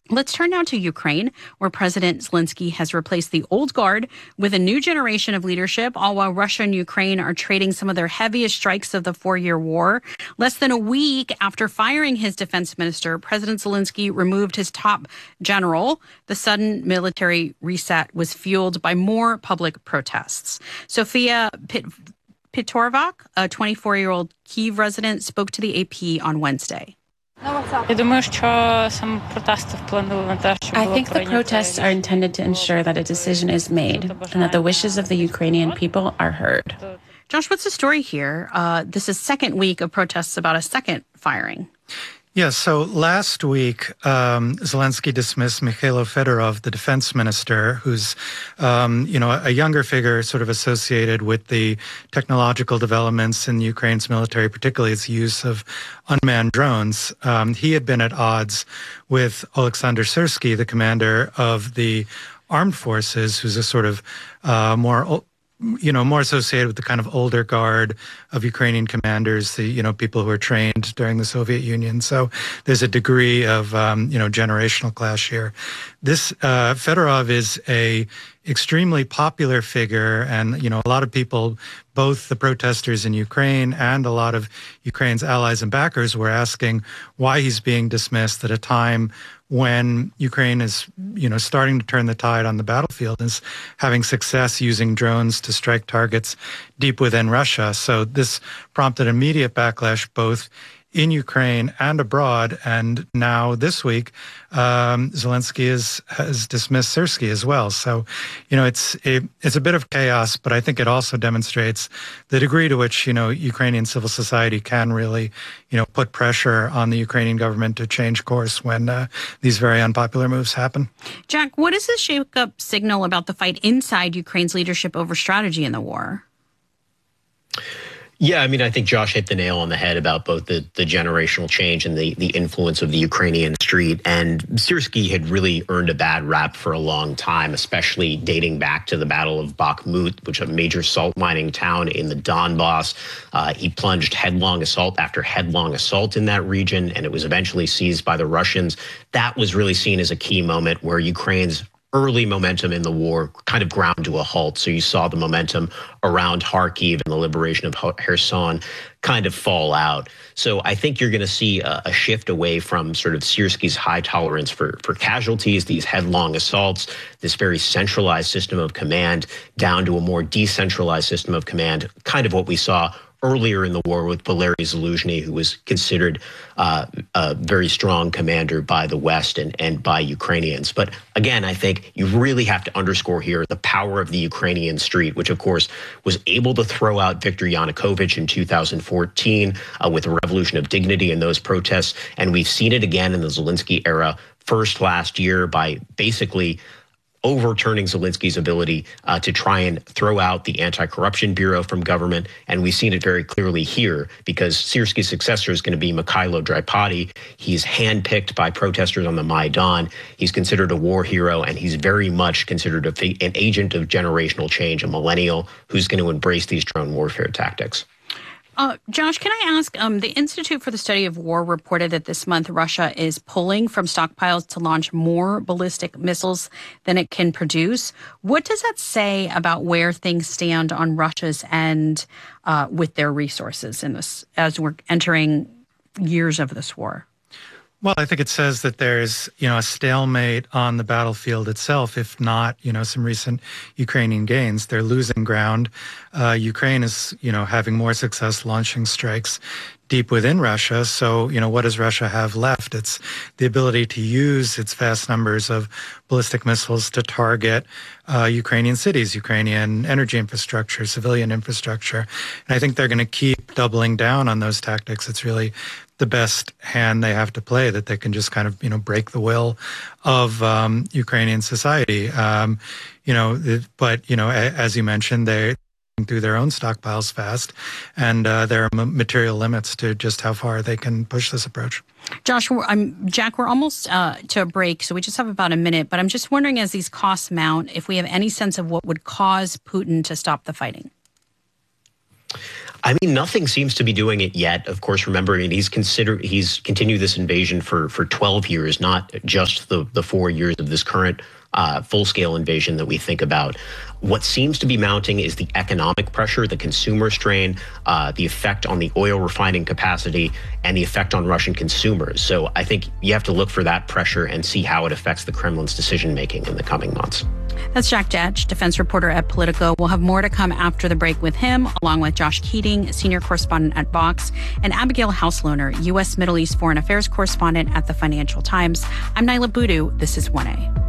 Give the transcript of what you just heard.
Let's turn now to Ukraine, where President Zelensky has replaced the old guard with a new generation of leadership, all while Russia and Ukraine are trading some of their heaviest strikes of the 4-year war. Less than a week after firing his defense minister, President Zelensky removed his top general. The sudden military reset was fueled by more public protests. Sofia Pitorvak, a 24-year-old Kyiv resident, spoke to the AP on Wednesday. I think the protests are intended to ensure that a decision is made and that the wishes of the Ukrainian people are heard. Josh, what's the story here? This is second week of protests about a second firing. Yes, so last week, Zelensky dismissed Mikhailo Fedorov, the defense minister, who's, a younger figure sort of associated with the technological developments in Ukraine's military, particularly its use of unmanned drones. He had been at odds with Oleksandr Syrsky, the commander of the armed forces, who's a sort of more associated with the kind of older guard of Ukrainian commanders, the, people who were trained during the Soviet Union. So there's a degree of, generational clash here. This Fedorov is a extremely popular figure, and, a lot of people, both the protesters in Ukraine and a lot of Ukraine's allies and backers, were asking why he's being dismissed at a time when Ukraine is, starting to turn the tide on the battlefield, is having success using drones to strike targets deep within Russia. So this prompted immediate backlash both in Ukraine and abroad. And now this week, Zelensky has dismissed Syrsky as well. So, it's a bit of chaos, but I think it also demonstrates the degree to which, Ukrainian civil society can really, put pressure on the Ukrainian government to change course when these very unpopular moves happen. Jack, what does this shake-up signal about the fight inside Ukraine's leadership over strategy in the war? Yeah, I think Josh hit the nail on the head about both the generational change and the influence of the Ukrainian street. And Syrsky had really earned a bad rap for a long time, especially dating back to the Battle of Bakhmut, which is a major salt mining town in the Donbass. He plunged headlong assault after headlong assault in that region, and it was eventually seized by the Russians. That was really seen as a key moment where Ukraine's early momentum in the war kind of ground to a halt. So you saw the momentum around Kharkiv and the liberation of Kherson kind of fall out. So I think you're going to see a shift away from sort of Syrsky's high tolerance for casualties, these headlong assaults, this very centralized system of command, down to a more decentralized system of command, kind of what we saw earlier in the war with Valery Zaluzhny, who was considered a very strong commander by the West and by Ukrainians. But again, I think you really have to underscore here the power of the Ukrainian street, which of course was able to throw out Viktor Yanukovych in 2014 with a revolution of dignity in those protests. And we've seen it again in the Zelensky era, first last year by basically overturning Zelensky's ability to try and throw out the Anti-Corruption Bureau from government. And we've seen it very clearly here because Syrsky's successor is going to be Mikhailo Dripady. He's handpicked by protesters on the Maidan. He's considered a war hero, and he's very much considered an agent of generational change, a millennial who's going to embrace these drone warfare tactics. Josh, can I ask, the Institute for the Study of War reported that this month Russia is pulling from stockpiles to launch more ballistic missiles than it can produce. What does that say about where things stand on Russia's end with their resources in this, as we're entering years of this war? Well, I think it says that there's, a stalemate on the battlefield itself, if not, some recent Ukrainian gains. They're losing ground. Ukraine is, having more success launching strikes deep within Russia. So, what does Russia have left? It's the ability to use its vast numbers of ballistic missiles to target Ukrainian cities, Ukrainian energy infrastructure, civilian infrastructure. And I think they're going to keep doubling down on those tactics. It's really the best hand they have to play, that they can just kind of, break the will of Ukrainian society. But, as you mentioned, they're through their own stockpiles fast, and there are material limits to just how far they can push this approach. Josh, Jack, we're almost to a break, so we just have about a minute, but I'm just wondering, as these costs mount, if we have any sense of what would cause Putin to stop the fighting. I mean, nothing seems to be doing it yet. Of course, remembering he's continued this invasion for 12 years, not just the 4 years of this current full-scale invasion that we think about. What seems to be mounting is the economic pressure, the consumer strain, the effect on the oil refining capacity, and the effect on Russian consumers. So I think you have to look for that pressure and see how it affects the Kremlin's decision-making in the coming months. That's Jack Detch, defense reporter at Politico. We'll have more to come after the break with him, along with Josh Keating, senior correspondent at Vox, and Abigail Hauslohner, U.S. Middle East foreign affairs correspondent at the Financial Times. I'm Nyla Boodoo. This is 1A.